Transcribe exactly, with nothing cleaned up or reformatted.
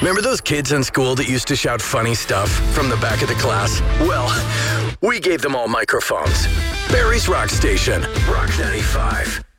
Remember those kids in school that used to shout funny stuff from the back of the class? Well, we gave them all microphones. Barry's Rock Station, Rock ninety-five.